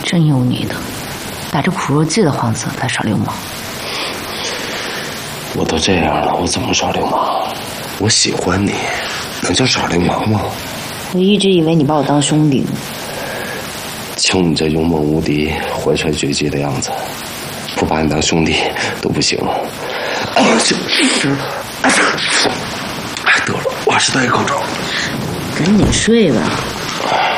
真有你的，打着苦肉计的幌子来耍流氓。 我都这样了，我怎么耍流氓？我喜欢你，能叫耍流氓吗？ 我一直以为你把我当兄弟呢。 瞧你这勇猛无敌、怀揣绝技的样子，不把你当兄弟都不行。得了，我还是戴个口罩。 赶紧睡吧。